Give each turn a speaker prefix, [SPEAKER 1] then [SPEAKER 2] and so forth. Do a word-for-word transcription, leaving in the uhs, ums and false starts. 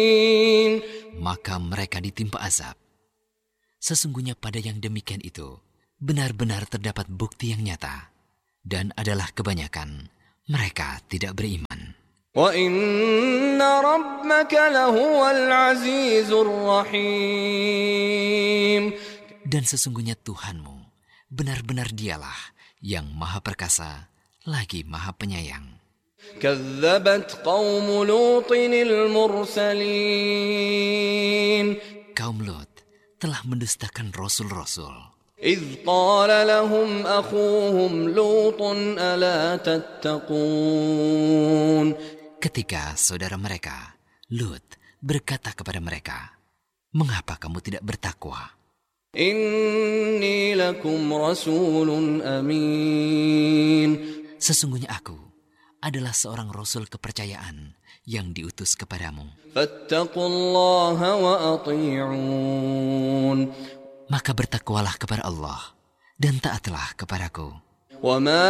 [SPEAKER 1] Maka mereka ditimpa azab. Sesungguhnya pada yang demikian itu benar-benar terdapat bukti yang nyata, dan adalah kebanyakan mereka tidak beriman.
[SPEAKER 2] Wa inna rabbaka lahuwal azizur rahim.
[SPEAKER 1] Dan sesungguhnya Tuhanmu benar-benar dialah yang maha perkasa lagi maha penyayang.
[SPEAKER 2] Kazzabat qaum Lutinil mursalin.
[SPEAKER 1] Kaum Lut telah mendustakan rasul-rasul.
[SPEAKER 2] إذ قال لهم أخوهم لوط ألا تتقون.
[SPEAKER 1] Ketika saudara mereka, Lut, berkata kepada mereka, "Mengapa kamu tidak bertakwa?
[SPEAKER 2] Inni lakum rasulun amin.
[SPEAKER 1] Sesungguhnya aku adalah seorang rasul kepercayaan yang diutus kepadamu.
[SPEAKER 2] Fattaqullaha wa ati'un.
[SPEAKER 1] Maka bertakwalah kepada Allah dan taatlah kepadaku.
[SPEAKER 2] Wa ma